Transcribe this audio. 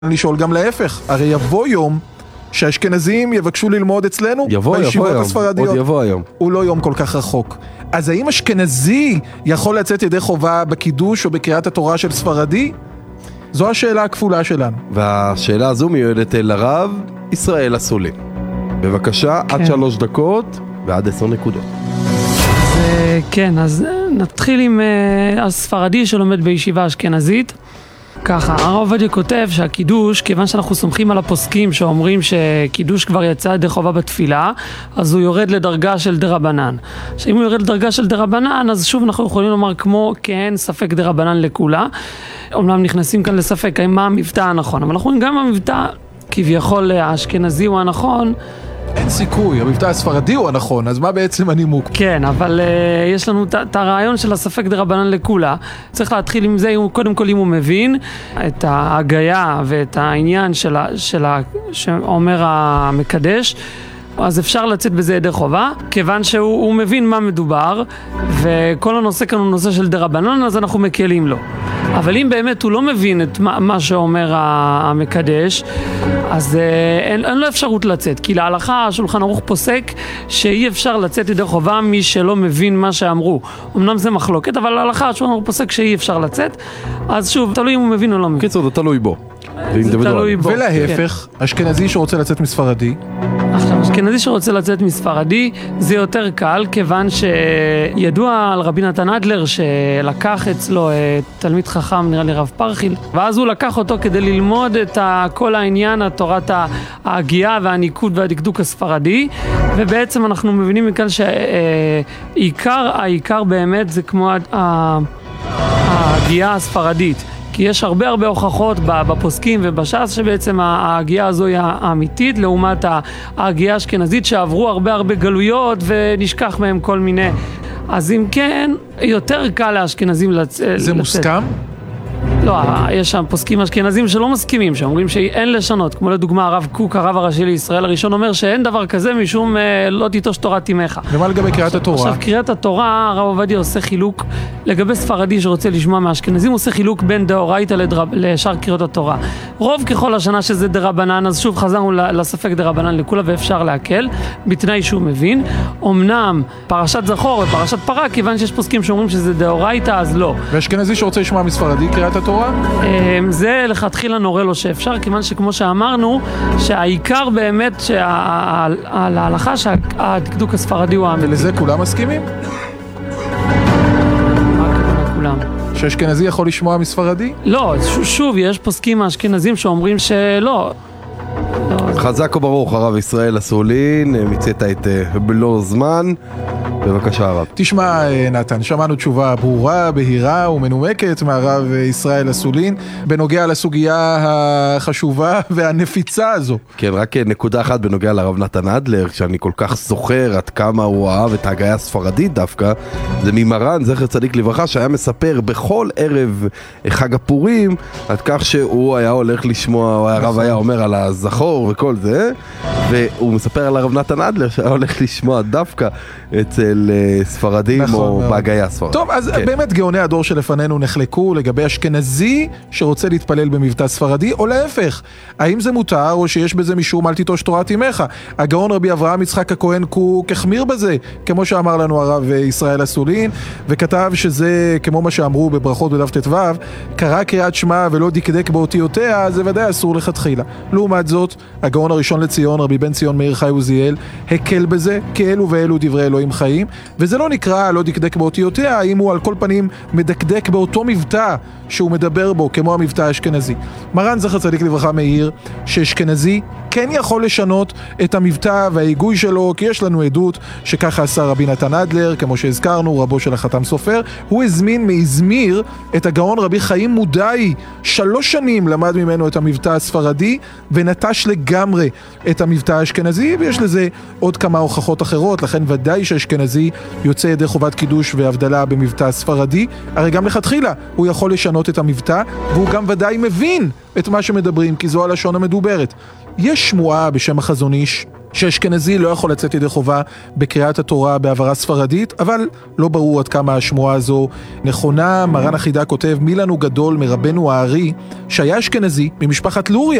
לשאול גם להפך, הרי יבוא יום שהאשכנזים יבקשו ללמוד אצלנו בישיבות הספרדיות. עוד יבוא היום. הוא לא יום כל כך רחוק. אז האם אשכנזי יכול לצאת ידי חובה בקידוש או בקריאת התורה של ספרדי? זו השאלה הכפולה שלנו. והשאלה הזו מיועדת אל הרב ישראל אסולין. בבקשה, עד 3 דקות ועד 10 נקודות. כן, אז נתחיל עם הספרדי שלומד בישיבה אשכנזית. ככה, הרב עובדיה כותב שהקידוש, כיוון שאנחנו סומכים על הפוסקים שאומרים שקידוש כבר יצא ידי חובה בתפילה, אז הוא יורד לדרגה של דרבנן. שאם הוא יורד לדרגה של דרבנן, אז שוב אנחנו יכולים לומר כמו כן, ספק דרבנן לכולה. אומנם נכנסים כאן לספק, מה המבטא הנכון, אבל אנחנו רואים גם המבטא כביכול האשכנזי הוא הנכון, אין סיכוי, המבטא הספרדי הוא הנכון, אז מה בעצם הנימוק? כן, אבל יש לנו את הרעיון של הספק דרבנן לכולה. צריך להתחיל עם זה, קודם כל אם הוא מבין את ההגיה ואת העניין שאומר המקדש, אז אפשר לצאת בזה ידי חובה, כיוון שהוא מבין מה מדובר, וכל הנושא כאן הוא נושא של דרבנן, אז אנחנו מקלים לו. אבל אם באמת הוא לא מבין את מה שאומר המקדש, אז אין לו אפשרות לצאת, כי להלכה השולחן ערוך פוסק שאי אפשר לצאת ידי חובה מי שלא מבין מה שאמרו. אמנם זה מחלוקת, אבל להלכה השולחן ערוך פוסק שאי אפשר לצאת, אז שוב, תלוי אם הוא מבין או לא מבין. קיצור, זה תלוי בו. זה תלוי בו. ולהפך, אשכנזי שרוצה לצאת מספרדי? עכשיו, אשכנזי שרוצה לצאת מספרדי זה יותר קל, כיוון שידוע על רבי נתן אדלר שלקח אצלו תלמיד חכם, נראה לי רב פרחיל, ואז הוא לקח אותו כדי ללמוד את כל העניין, תורת ההגייה והניקוד והדקדוק הספרדי, ובעצם אנחנו מבינים מכאן שהעיקר באמת זה כמו ההגייה הספרדית. כי יש הרבה הוכחות בפוסקים ובש"ס שבעצם ההגייה הזו היא האמיתית לעומת ההגייה האשכנזית שעברו הרבה גלויות ונשכח מהם כל מיני. אז אם כן, יותר קל לאשכנזים לצאת. זה מוסכם? לא, יש שם פוסקים אשכנזים שלא מסכימים, שאומרים שאין לשנות, כמו לדוגמה הרב קוק, הרב הראשי לישראל הראשון, אומר שאין דבר כזה משום לא תיטוש תורת אמך. ומה לגבי קריאת התורה? עכשיו, קריאת התורה, הרב עובדיה עושה חילוק, לגבי ספרדי שרוצה לשמוע מהאשכנזים, הוא עושה חילוק בין דאורייתא לשאר קריאות התורה. רוב ככל השנה שזה דרבנן, אז שוב חזרנו לספק דרבנן לכולה ואפשר להקל, בתנאי שהוא מבין. אמנם פרשת זכור ופרשת פרה, כיוון שיש פוסקים שאומרים שזה דאורייתא, אז לא. ואשכנזי שרוצה לשמוע מספרדי קריאת התורה? זה לכתחילה נורא לו שאפשר, כיוון שכמו שאמרנו, שהעיקר באמת על ההלכה שהדקדוק הספרדי הוא האמיתי. ולזה כולם מסכימים? מה הכוונה כולם? שאשכנזי יכול לשמוע מספרדי? לא, שוב, יש פוסקים האשכנזים שאומרים שלא. חזק וברוך הרב ישראל אסולין, מצאת את בלו זמן. בבקשה הרב. תשמע נתן, שמענו תשובה ברורה, בהירה ומנומקת מהרב ישראל אסולין בנוגע לסוגיה החשובה והנפיצה הזו. כן, רק נקודה אחת בנוגע לרב נתן אדלר, שאני כל כך זוכר עד כמה הוא אהב את ההגייה הספרדית דווקא, זה ממרן, זכר צדיק לברכה, שהיה מספר בכל ערב חג הפורים, עד כך שהוא היה הולך לשמוע, הרב היה אומר על הזכור וכל זה, והוא מספר על הרב נתן אדלר שהיה הולך לשמוע דווקא אצל ספרדים או בהגייה הספרדית. טוב, אז באמת גאוני הדור שלפנינו נחלקו לגבי אשכנזי שרוצה להתפלל במבטא ספרדי, או להפך, האם זה מותר או שיש בזה משום אל תיטוש תורת אמך? הגאון רבי אברהם יצחק הכהן קוק החמיר בזה, כמו שאמר לנו הרב ישראל אסולין, וכתב שזה כמו מה שאמרו בברכות בדף ט"ו, קרא קריאת שמע ולא דקדק באותיותיה, זה ודאי אסור לכתחילה. לעומת זאת, הגאון הראשון לציון רבי בן ציון מאיר חי עוזיאל הקל בזה, כי אלו ואלו דברי אלוהים חיים, וזה לא נקרא לא דקדק באותיותיה אם הוא על כל פנים מדקדק באותו מבטא שהוא מדבר בו, כמו המבטא האשכנזי. מרן זכר צדיק לברכה מעיר שאשכנזי כן יכול לשנות את המבטא וההיגוי שלו, כי יש לנו עדות שככה עשה רבי נתן אדלר, כמו שהזכרנו, רבו של החתם סופר. הוא הזמין מאזמיר את הגאון רבי חיים מודעי, 3 שנים למד ממנו את המבטא הספרדי ונטש לגמרי את המבטא האשכנזי, ויש לזה עוד כמה הוכחות אחרות, לכן ודאי שאשכנזי אשכנזי יוצא ידי חובת קידוש והבדלה במבטא הספרדי, הרי גם לכתחילה הוא יכול לשנות את המבטא, והוא גם ודאי מבין את מה שמדברים, כי זו הלשון המדוברת. יש שמועה בשם החזון איש שאשכנזי לא יכול לצאת ידי חובה בקריאת התורה בעברה ספרדית, אבל לא ברור עד כמה השמועה הזו נכונה. מרן החידה כותב, מי לנו גדול מרבנו הארי, שהיה אשכנזי ממשפחת לוריה,